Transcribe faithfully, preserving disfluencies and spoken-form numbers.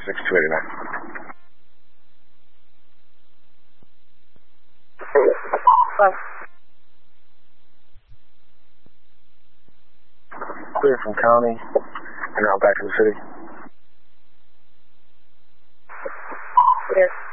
six two eight nine. Five. Clear from county and now back to the city. Clear.